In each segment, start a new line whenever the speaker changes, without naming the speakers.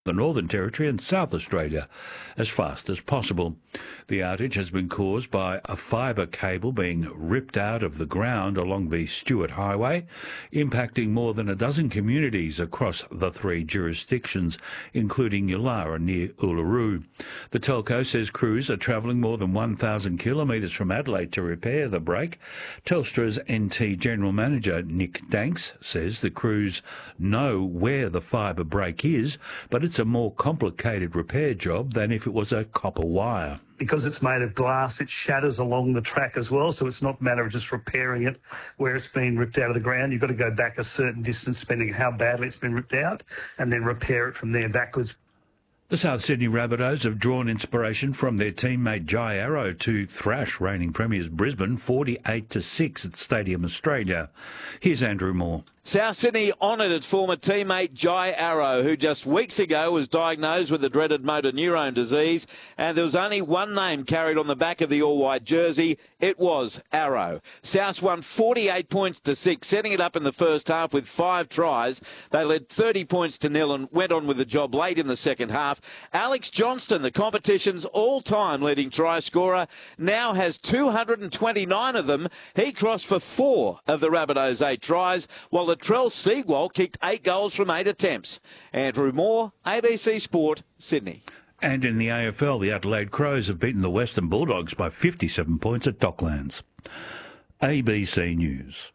the Northern Territory and South Australia as fast as possible. The outage has been caused by a fibre cable being ripped out of the ground along the Stewart Highway, impacting more than a dozen communities across the three jurisdictions, including Yulara near Uluru. The telco says crews are travelling more than 1,000 kilometres from Adelaide to repair the break. Telstra's NT General Manager Nick Danks says the crews know where the fibre break is, but it's a more complicated repair job than if it was a copper wire.
Because it's made of glass, it shatters along the track as well, so it's not a matter of just repairing it where it's been ripped out of the ground. You've got to go back a certain distance, depending on how badly it's been ripped out, and then repair it from there backwards.
The South Sydney Rabbitohs have drawn inspiration from their teammate Jai Arrow to thrash reigning premiers Brisbane 48-6 at Stadium Australia. Here's Andrew Moore.
South Sydney honoured its former teammate Jai Arrow, who just weeks ago was diagnosed with the dreaded motor neurone disease, and there was only one name carried on the back of the all-white jersey. It was Arrow. South won 48-6, setting it up in the first half with 5 tries. They led 30-0 and went on with the job late in the second half. Alex Johnston, the competition's all-time leading try scorer, now has 229 of them. He crossed for 4 of the Rabbitohs' 8 tries, while Latrell Seawald kicked 8 goals from 8 attempts. Andrew Moore, ABC Sport, Sydney.
And in the AFL, the Adelaide Crows have beaten the Western Bulldogs by 57 points at Docklands. ABC News.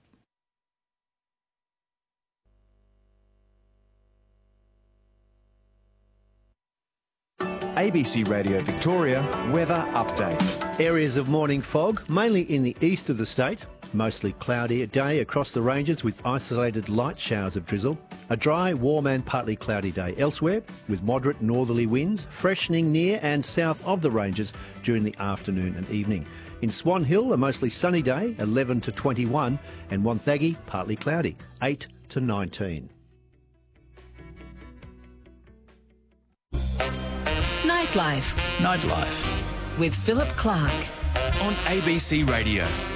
ABC Radio Victoria weather update.
Areas of morning fog, mainly in the east of the state. Mostly cloudy day across the ranges with isolated light showers of drizzle. A dry, warm and partly cloudy day elsewhere with moderate northerly winds freshening near and south of the ranges during the afternoon and evening. In Swan Hill, a mostly sunny day, 11 to 21, and Wonthaggi, partly cloudy, 8 to 19.
Nightlife
with
with Philip Clark
on ABC Radio.